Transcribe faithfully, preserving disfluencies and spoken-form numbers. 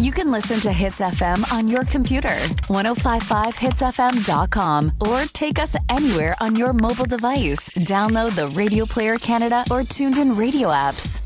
You can listen to Hits F M on your computer, ten fifty-five hits f m dot com, or take us anywhere on your mobile device. Download the Radio Player Canada or TuneIn Radio apps.